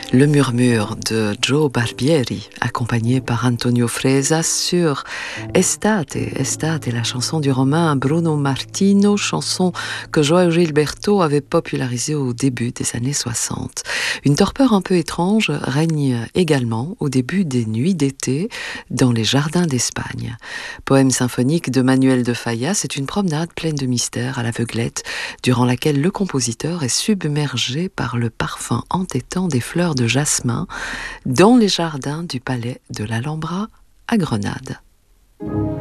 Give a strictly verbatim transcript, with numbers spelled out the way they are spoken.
Le murmure de Joe Barbieri, accompagné par Antonio Fresa sur Estate. Estate est la chanson du romain Bruno Martino, chanson que João Gilberto avait popularisée au début des années soixante. Une torpeur un peu étrange règne également au début des nuits d'été dans les jardins d'Espagne. Poème symphonique de Manuel de Falla, c'est une promenade pleine de mystères à l'aveuglette, durant laquelle le compositeur est submergé par le parfum entêtant des fleurs de jasmin dans les jardins du palais de l'Alhambra à Grenade.